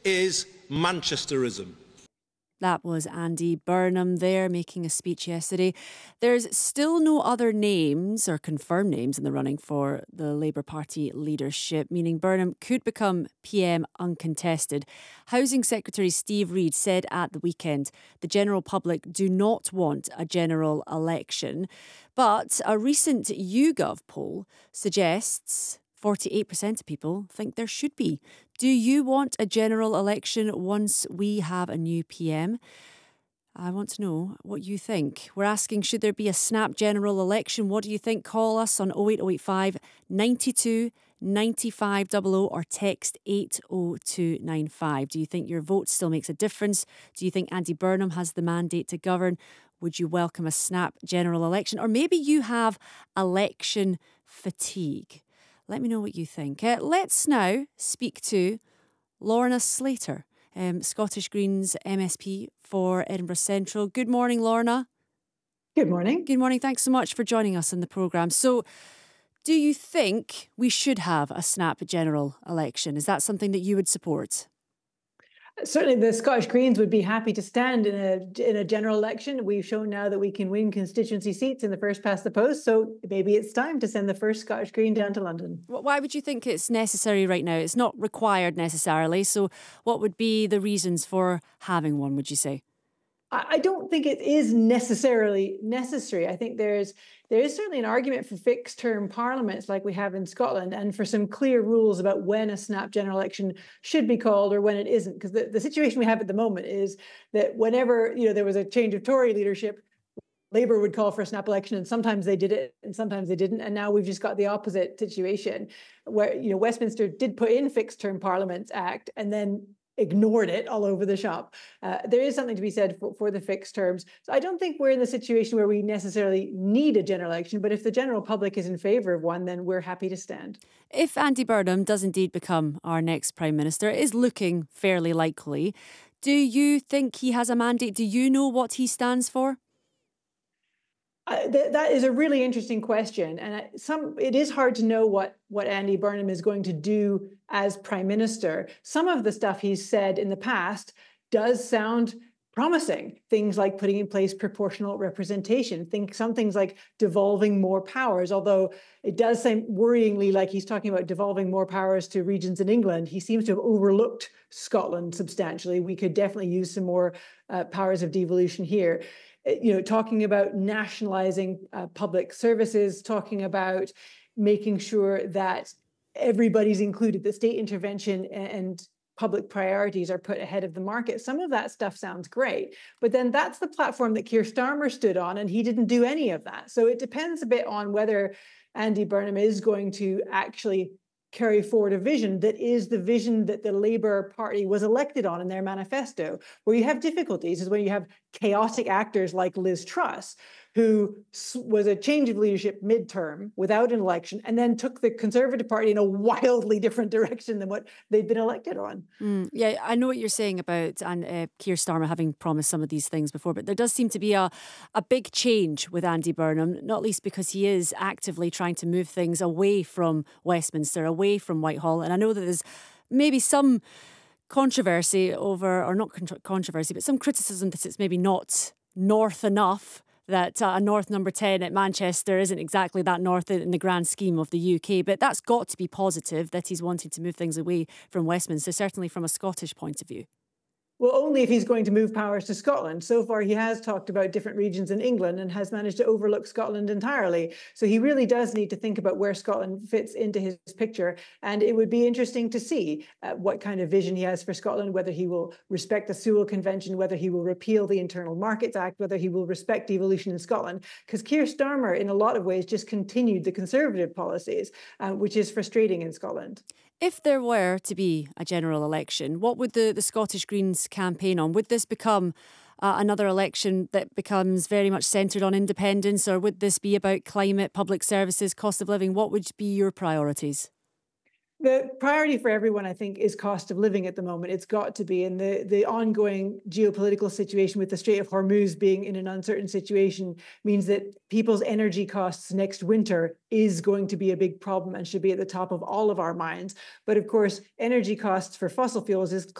is Manchesterism. That was Andy Burnham there making a speech yesterday. There's still no other names or confirmed names in the running for the Labour Party leadership, meaning Burnham could become PM uncontested. Housing Secretary Steve Reid said at the weekend the general public do not want a general election. But a recent YouGov poll suggests 48% of people think there should be. Do you want a general election once we have a new PM? I want to know what you think. We're asking, should there be a snap general election? What do you think? Call us on 08085 92 95 00 or text 80295. Do you think your vote still makes a difference? Do you think Andy Burnham has the mandate to govern? Would you welcome a snap general election? Or maybe you have election fatigue. Let me know what you think. Let's now speak to Lorna Slater, Scottish Greens MSP for Edinburgh Central. Good morning, Lorna. Good morning. Good morning. Thanks so much for joining us in the programme. So, do you think we should have a snap general election? Is that something that you would support? Certainly, the Scottish Greens would be happy to stand in a general election. We've shown now that we can win constituency seats in the first past the post, so maybe it's time to send the first Scottish Green down to London. Why would you think it's necessary right now? It's not required necessarily, so what would be the reasons for having one, would you say? I don't think it is necessarily necessary. I think there is certainly an argument for fixed term parliaments like we have in Scotland, and for some clear rules about when a snap general election should be called or when it isn't. Because the situation we have at the moment is that whenever there was a change of Tory leadership, Labour would call for a snap election, and sometimes they did it and sometimes they didn't. And now we've just got the opposite situation where Westminster did put in Fixed Term Parliaments Act and then ignored it all over the shop. There is something to be said for the fixed terms. So I don't think we're in the situation where we necessarily need a general election, but if the general public is in favour of one, then we're happy to stand. If Andy Burnham does indeed become our next Prime Minister, it is looking fairly likely. Do you think he has a mandate? Do you know what he stands for? That is a really interesting question, and it is hard to know what Andy Burnham is going to do as Prime Minister. Some of the stuff he's said in the past does sound promising. Things like putting in place proportional representation. Some things like devolving more powers, although it does seem worryingly like he's talking about devolving more powers to regions in England. He seems to have overlooked Scotland substantially. We could definitely use some more powers of devolution here. Talking about nationalizing public services, talking about making sure that everybody's included, that state intervention and public priorities are put ahead of the market. Some of that stuff sounds great, but then that's the platform that Keir Starmer stood on, and he didn't do any of that. So it depends a bit on whether Andy Burnham is going to actually carry forward a vision that is the vision that the Labour Party was elected on in their manifesto. Where you have difficulties is when you have chaotic actors like Liz Truss, who was a change of leadership midterm without an election, and then took the Conservative Party in a wildly different direction than what they'd been elected on. Yeah, I know what you're saying about Keir Starmer having promised some of these things before, but there does seem to be a big change with Andy Burnham, not least because he is actively trying to move things away from Westminster, away from Whitehall. And I know that there's maybe some controversy over, or not controversy, but some criticism that it's maybe not north enough, that a North number 10 at Manchester isn't exactly that north in the grand scheme of the UK. But that's got to be positive that he's wanting to move things away from Westminster, certainly from a Scottish point of view. Well, only if he's going to move powers to Scotland. So far, he has talked about different regions in England and has managed to overlook Scotland entirely. So he really does need to think about where Scotland fits into his picture. And it would be interesting to see what kind of vision he has for Scotland, whether he will respect the Sewell Convention, whether he will repeal the Internal Markets Act, whether he will respect devolution in Scotland. Because Keir Starmer, in a lot of ways, just continued the Conservative policies, which is frustrating in Scotland. If there were to be a general election, what would the Scottish Greens campaign on? Would this become another election that becomes very much centred on independence, or would this be about climate, public services, cost of living? What would be your priorities? The priority for everyone, I think, is cost of living at the moment. It's got to be. And the ongoing geopolitical situation with the Strait of Hormuz being in an uncertain situation means that people's energy costs next winter is going to be a big problem and should be at the top of all of our minds. But of course, energy costs for fossil fuels is